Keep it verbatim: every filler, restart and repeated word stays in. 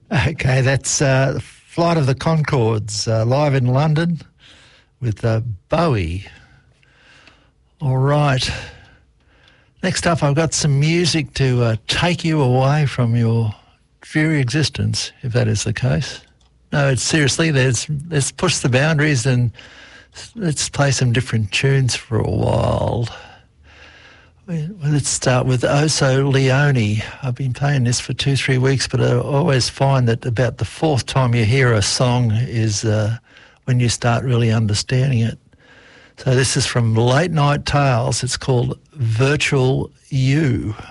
Okay, that's uh, Flight of the Conchords, uh, live in London with uh, Bowie. All right. Next up, I've got some music to uh, take you away from your dreary existence, if that is the case. No, it's seriously, there's, let's push the boundaries and let's play some different tunes for a while. Well, let's start with Oso Leone. I've been playing this for two, three weeks, but I always find that about the fourth time you hear a song is uh, when you start really understanding it. So this is from Late Night Tales. It's called Virtual You.